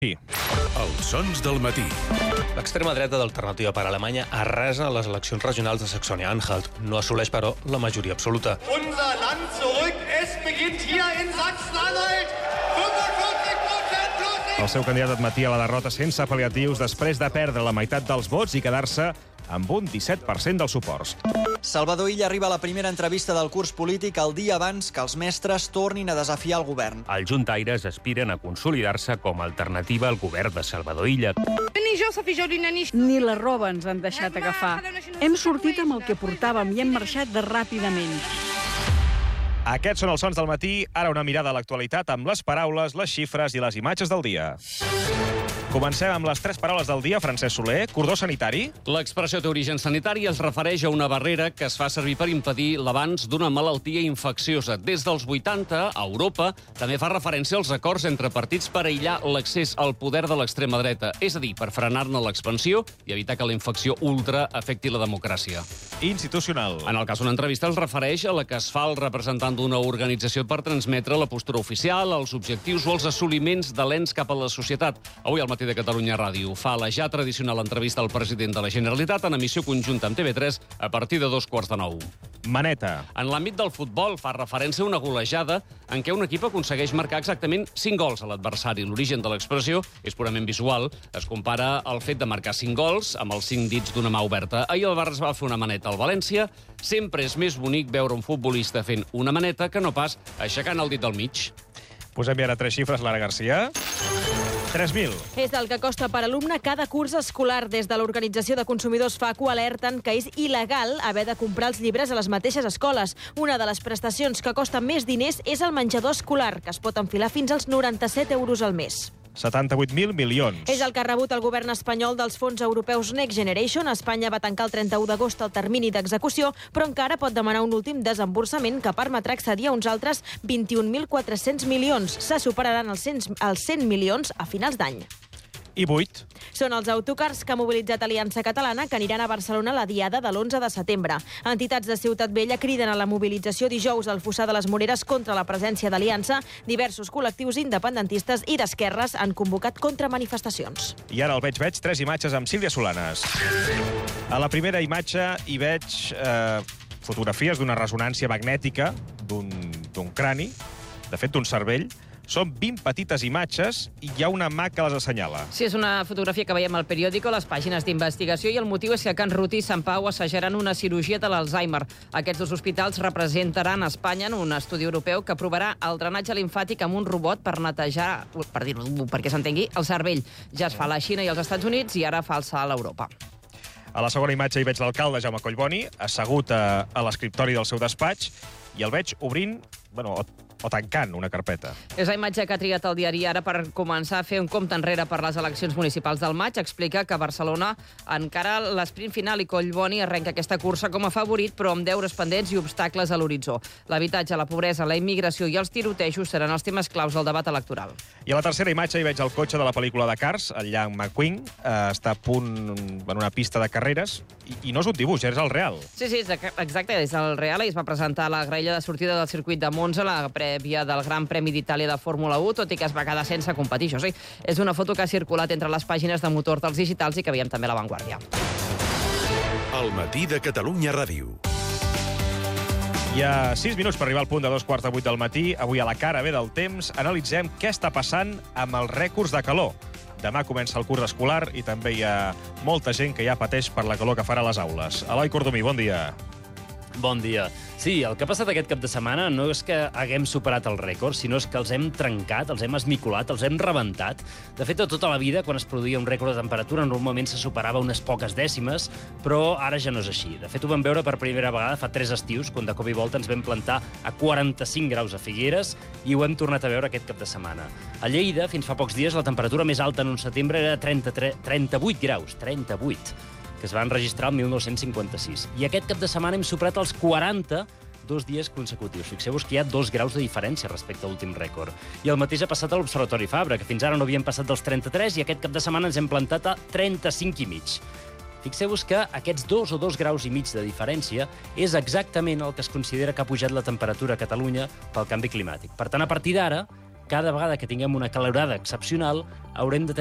Els sons del matí. L'extrema dreta d'Alternativa per Alemanya arrasa les eleccions regionals de Saxònia-Anhalt. No assoleix, però, la majoria absoluta. Unser Land zurück, es beginnt hier in Sachsen-Anhalt. 45% plus. El seu candidat admetia la derrota sense pal·liatius després de perdre la meitat dels vots i quedar-se amb un 17% dels suports. Salvador Illa arriba a la primera entrevista del curs polític el dia abans que els mestres tornin a desafiar el govern. Els juntaires aspiren a consolidar-se com a alternativa al govern de Salvador Illa. Ni la roba ens han deixat agafar. Hem sortit amb el que portàvem i hem marxat de ràpidament. Aquests són els sons del matí. Ara una mirada a l'actualitat amb les paraules, les xifres i les imatges del dia. Comencem amb les 3 paraules del dia. Francesc Soler, cordó sanitari. L'expressió té origen sanitari i es refereix a una barrera que es fa servir per impedir l'avanç d'una malaltia infecciosa. Des dels 80, a Europa, també fa referència als acords entre partits per aïllar l'accés al poder de l'extrema dreta, és a dir, per frenar-ne l'expansió i evitar que la infecció ultra afecti la democràcia. Institucional. En el cas d'una entrevista es refereix a la que es fa el representant d'una organització per transmetre la postura oficial, els objectius o els assoliments de l'ens cap a la societat. Avui al matí de Catalunya Ràdio fa la ja tradicional entrevista al president de la Generalitat en emissió conjunta amb TV3 a partir de 8:45. Maneta. En l'àmbit del futbol fa referència a una golejada en què un equip aconsegueix marcar exactament 5 gols a l'adversari. L'origen de l'expressió és purament visual. Es compara el fet de marcar 5 gols amb els 5 dits d'una mà oberta. Ahir el Barça va fer una maneta al València. Sempre és més bonic veure un futbolista fent una maneta que no pas aixecant el dit del mig. Posem ara 3 xifres, Lara Garcia. 3.000. És el que costa per alumne cada curs escolar. Des de l'Organització de Consumidors FACU alerten que és il·legal haver de comprar els llibres a les mateixes escoles. Una de les prestacions que costa més diners és el menjador escolar, que es pot enfilar fins als 97 euros al mes. 78.000 milions. És el que ha rebut el govern espanyol dels fons europeus Next Generation. Espanya va tancar el 31 d'agost el termini d'execució, però encara pot demanar un últim desemborsament que permetrà accedir a uns altres 21.400 milions. Se superaran els 100 milions a finals d'any. I 8. Són els autocars que ha mobilitzat Aliança Catalana que aniran a Barcelona la diada de l'11 de setembre. Entitats de Ciutat Vella criden a la mobilització dijous al Fossar de les Moreres contra la presència d'Aliança. Diversos col·lectius independentistes i d'esquerres han convocat contramanifestacions. I ara el veig 3 imatges amb Sílvia Solanes. A la primera imatge hi veig fotografies d'una ressonància magnètica d'un crani, de fet d'un cervell. Són 20 petites imatges i hi ha una mà que les assenyala. Sí, és una fotografia que veiem al periòdico, a les pàgines d'investigació, i el motiu és que Can Rutí i Sant Pau assajaran una cirurgia de l'Alzheimer. Aquests 2 hospitals representaran a Espanya en un estudi europeu que provarà el drenatge limfàtic amb un robot per netejar, per dir-ho perquè s'entengui, el cervell. Ja es fa a la Xina i als Estats Units i ara fa el salt a Europa. A la segona imatge hi veig l'alcalde Jaume Collboni, assegut a l'escriptori del seu despatx, i el veig obrint, o tancant una carpeta. És la imatge que ha triat el diari Ara per començar a fer un compte enrere per les eleccions municipals del maig. Explica que Barcelona encara l'esprint final i Collboni arrenca aquesta cursa com a favorit, però amb deures pendents i obstacles a l'horitzó. L'habitatge, la pobresa, la immigració i els tirotejos seran els temes claus del debat electoral. I a la tercera imatge hi veig el cotxe de la pel·lícula de Cars, el Ian McQueen, està a punt en una pista de carreres, i no és un dibuix, és el real. Sí, exacte, és el real, i es va presentar la graella de sortida del circuit de Monza, la prèvia del Gran Premi d'Itàlia de Fórmula 1, tot i que es va quedar sense competir. Això sí, és una foto que ha circulat entre les pàgines de motor dels digitals i que veiem també a La Vanguardia. El matí de Catalunya Ràdio. Hi ha 6 minuts per arribar al punt de 2:45 del matí. Avui a la cara B del temps analitzem què està passant amb els rècords de calor. Demà comença el curs escolar i també hi ha molta gent que ja pateix per la calor que farà a les aules. Eloi Cordomí, bon dia. Bon dia. Sí, el que ha passat aquest cap de setmana no és que haguem superat el rècord, sinó és que els hem trencat, els hem esmicolat, els hem rebentat. De fet, tota la vida, quan es produïa un rècord de temperatura, normalment se superava unes poques dècimes, però ara ja no és així. De fet, ho vam veure per primera vegada fa 3 estius, quan de cop i volta ens vam plantar a 45 graus a Figueres, i ho hem tornat a veure aquest cap de setmana. A Lleida, fins fa pocs dies, la temperatura més alta en un setembre era 38 graus, 38, que es van registrar el 1956. I aquest cap de setmana hem superat els 40 2 dies consecutius. Fixeu-vos que hi ha 2 graus de diferència respecte a l'últim rècord. I el mateix ha passat a l'Observatori Fabra, que fins ara no havíem passat dels 33 i aquest cap de setmana ens hem plantat a 35,5. Fixeu-vos que aquests 2 o 2 graus i mig de diferència és exactament el que es considera que ha pujat la temperatura a Catalunya pel canvi climàtic. Per tant, a partir d'ara, cada vegada que tinguem una calorada excepcional haurem de